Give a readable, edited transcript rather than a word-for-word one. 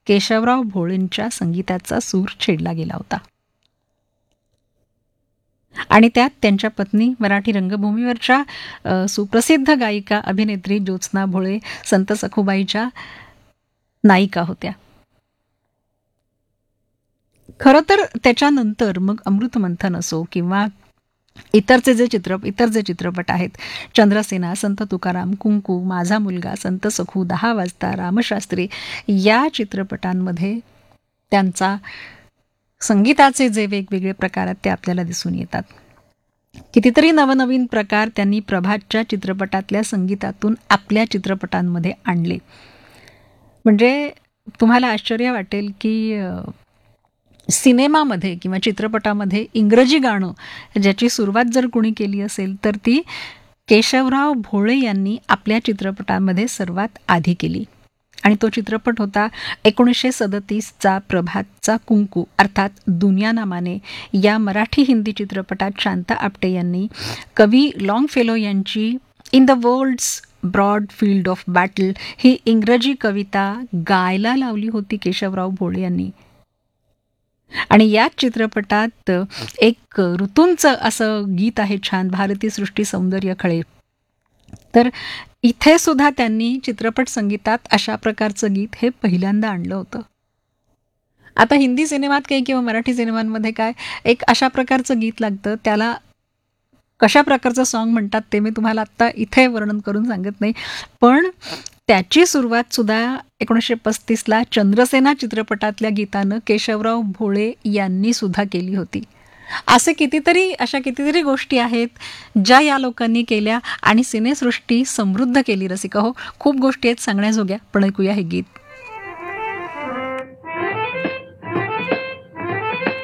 केशवराव भोळेंच्या संगीताचा सूर छेडला गेला होता. आणि त्यात त्यांच्या पत्नी मराठी रंगभूमीवरच्या सुप्रसिद्ध गायिका अभिनेत्री ज्योत्स्ना भोळे संत सखुबाईच्या नायिका होत्या. खरं तर त्याच्यानंतर मग अमृतमंथन असो किंवा इतर जे चित्रपट आहेत, चंद्रसेना, संत तुकाराम, कुंकू, माझा मुलगा, संत सखू, 10 वाजता, रामशास्त्री, या चित्रपटांमध्ये त्यांचा संगीताचे जे वेगवेगळे प्रकार आहेत ते आपल्याला दिसून येतात. कितीतरी नवनवीन प्रकार त्यांनी प्रभातच्या चित्रपटातल्या संगीतातून आपल्या चित्रपटांमध्ये आणले. म्हणजे तुम्हाला आश्चर्य वाटेल की सिनेमामध्ये किंवा चित्रपटामध्ये इंग्रजी गाणं ज्याची सुरुवात जर कोणी केली असेल तर ती केशवराव भोळे यांनी आपल्या चित्रपटामध्ये सर्वात आधी केली. आणि तो चित्रपट होता 1937चा प्रभातचा कुंकू, अर्थात दुनिया ना माने. या मराठी हिंदी चित्रपटात शांता आपटे यांनी कवी लाँगफेलो यांची in the world's broad field of battle ही इंग्रजी कविता गायला लावली होती केशवराव भोळे यांनी. आणि याच चित्रपटात एक ऋतूंचं असं गीत आहे छान, भारती सृष्टी सौंदर्य खळे. तर इथे सुद्धा त्यांनी चित्रपट संगीतात अशा प्रकारचं गीत हे पहिल्यांदा आणलं होतं. आता हिंदी सिनेमात काय किंवा मराठी सिनेमांमध्ये काय एक अशा प्रकारचं गीत लागतं, त्याला कशा प्रकारचं सॉन्ग म्हणतात ते मी तुम्हाला आत्ता इथे वर्णन करून सांगत नाही. पण त्याची सुरुवात सुद्धा 1935ला चंद्रसेना चित्रपटातल्या गीतानं केशवराव भोळे यांनी सुद्धा केली होती. अशा कितीतरी गोष्टी आहेत ज्या या लोकांनी केल्या आणि सिनेसृष्टी समृद्ध केली. रसिका हो, खूप गोष्टी आहेत सांगण्याजोग्या, पण ऐकूया हे गीत.